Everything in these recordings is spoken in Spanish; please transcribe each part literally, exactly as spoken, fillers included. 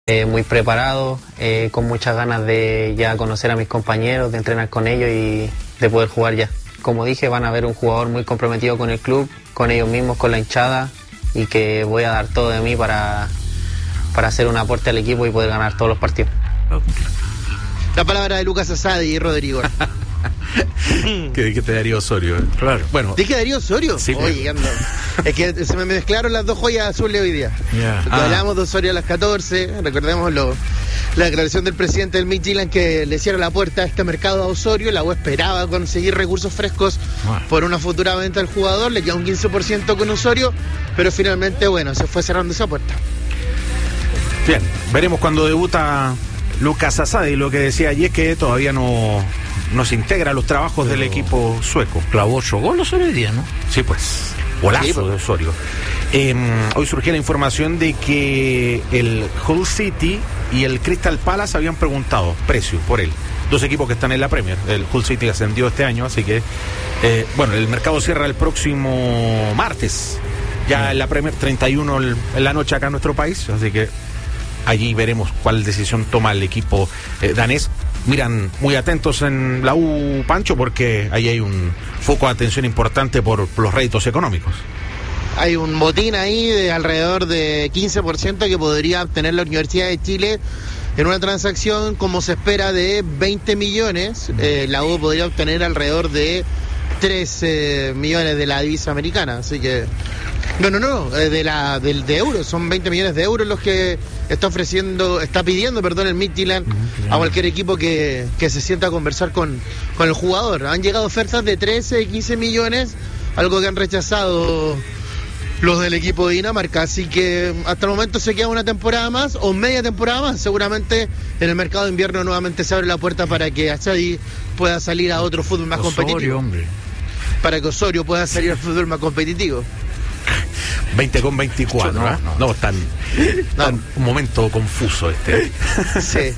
Eh, muy preparado, eh, con muchas ganas de ya conocer a mis compañeros, de entrenar con ellos y de poder jugar ya. Como dije, van a ver un jugador muy comprometido con el club, con ellos mismos, con la hinchada, y que voy a dar todo de mí para, para hacer un aporte al equipo y poder ganar todos los partidos. La palabra de Lucas Asadi y Rodrigo. que, que te daría Osorio. Claro. Bueno. ¿Dije Darío Osorio? Sí, Oye, ando. Es que se me mezclaron las dos joyas azules hoy día. Yeah. Porque Ah. hablamos de Osorio a las catorce, recordemos lo, la declaración del presidente del Midtjylland que le cierra la puerta a este mercado a Osorio. La U esperaba conseguir recursos frescos Bueno. por una futura venta al jugador, le queda un quince por ciento con Osorio, pero finalmente, bueno, se fue cerrando esa puerta. Bien, veremos cuando debuta Lucas Asadi. Lo que decía allí es que todavía no, no se integra a los trabajos Pero del equipo sueco. Clavó ocho goles hoy día, ¿no? Sí, pues, golazo Sí, pues. de Osorio. Eh, hoy surgió la información de que el Hull City y el Crystal Palace habían preguntado precio por él. Dos equipos que están en la Premier. El Hull City ascendió este año, así que, eh, bueno, el mercado cierra el próximo martes. Ya en la Premier, treinta y uno el- en la noche acá en nuestro país, así que allí veremos cuál decisión toma el equipo eh, danés. Miran muy atentos en la U, Pancho, porque ahí hay un foco de atención importante por, por los réditos económicos. Hay un botín ahí de alrededor de quince por ciento que podría obtener la Universidad de Chile en una transacción, como se espera, de veinte millones. Eh, la U podría obtener alrededor de trece millones de la divisa americana, así que... No, no, no, eh, de la del de euros, son veinte millones de euros los que está ofreciendo, está pidiendo, perdón, el Midtjylland a cualquier equipo que, que se sienta a conversar con, con el jugador. Han llegado ofertas de trece, quince millones, algo que han rechazado los del equipo de Dinamarca, así que hasta el momento se queda una temporada más o media temporada más. Seguramente en el mercado de invierno nuevamente se abre la puerta para que Asadi pueda salir a otro fútbol más Osorio, competitivo, hombre. para que Osorio pueda salir al fútbol más competitivo. veinte con veinticuatro, No, ¿eh? no. No, tan, tan un momento confuso este. Sí.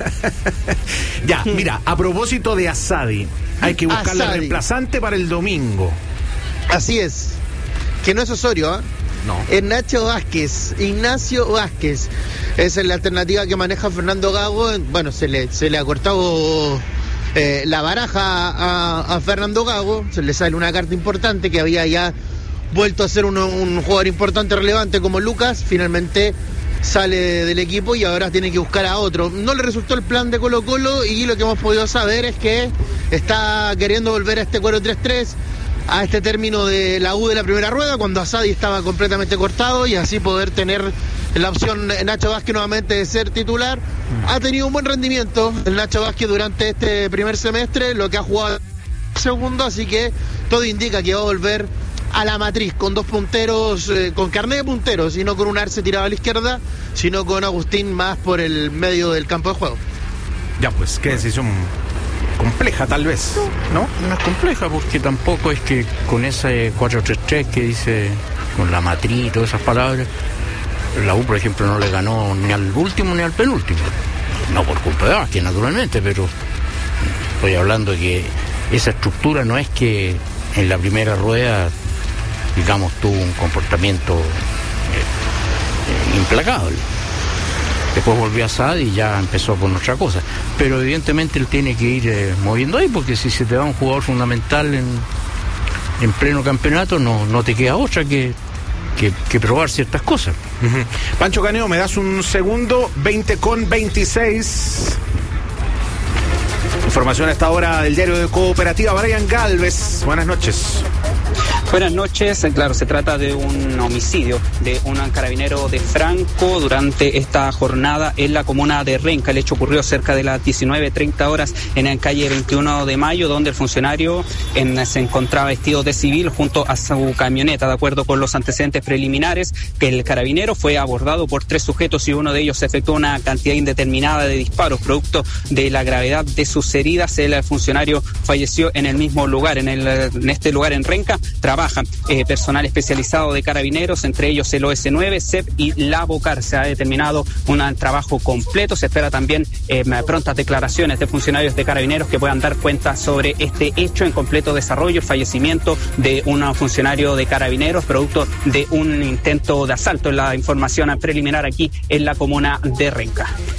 Ya, mira, a propósito de Asadi, hay que buscarle Asadi. reemplazante para el domingo. Así es. Que no es Osorio, ¿eh? No. Es Nacho Vázquez, Ignacio Vázquez. Esa es la alternativa que maneja Fernando Gago. Bueno, se le, se le ha cortado eh, la baraja a, a Fernando Gago. Se le sale una carta importante que había ya vuelto a ser un, un jugador importante, relevante como Lucas. Finalmente sale del equipo y ahora tiene que buscar a otro. No le resultó el plan de Colo Colo y lo que hemos podido saber es que está queriendo volver a este cuatro tres tres, a este término de la U de la primera rueda, cuando Asadi estaba completamente cortado, y así poder tener la opción Nacho Vázquez nuevamente de ser titular. Ha tenido un buen rendimiento el Nacho Vázquez durante este primer semestre, lo que ha jugado segundo, así que todo indica que va a volver a la matriz con dos punteros, eh, con carné de punteros, y no con un Arce tirado a la izquierda, sino con Agustín más por el medio del campo de juego. Ya, pues, qué decisión compleja tal vez, ¿no? No es compleja porque tampoco es que con ese cuatro tres tres que dice, con la matriz y todas esas palabras, la U, por ejemplo, no le ganó ni al último ni al penúltimo. No por culpa de Vázquez, naturalmente, pero estoy hablando de que esa estructura no es que en la primera rueda, digamos, tuvo un comportamiento eh, eh, implacable. Después volvió a Asadi y ya empezó con otra cosa. Pero evidentemente él tiene que ir eh, moviendo ahí, porque si se te va un jugador fundamental en, en pleno campeonato, no, no te queda otra que, que, que probar ciertas cosas. Uh-huh. Pancho Caneo, ¿me das un segundo? veinte con veintiséis. Información a esta hora del diario de Cooperativa. Brian Galvez, buenas noches. Buenas noches, claro, se trata de un homicidio de un carabinero de Franco durante esta jornada en la comuna de Renca. El hecho ocurrió cerca de las diecinueve treinta horas en la calle veintiuno de mayo, donde el funcionario en, se encontraba vestido de civil junto a su camioneta. De acuerdo con los antecedentes preliminares, que el carabinero fue abordado por tres sujetos y uno de ellos efectuó una cantidad indeterminada de disparos. Producto de la gravedad de sus heridas, el funcionario falleció en el mismo lugar. En, el, en este lugar en Renca trabaja eh, personal especializado de carabineros, entre ellos el O S nueve, C E P y la Bocar. Se ha determinado un trabajo completo. Se espera también eh, prontas declaraciones de funcionarios de carabineros que puedan dar cuenta sobre este hecho en completo desarrollo, el fallecimiento de un funcionario de carabineros producto de un intento de asalto. En la información preliminar aquí en la comuna de Renca.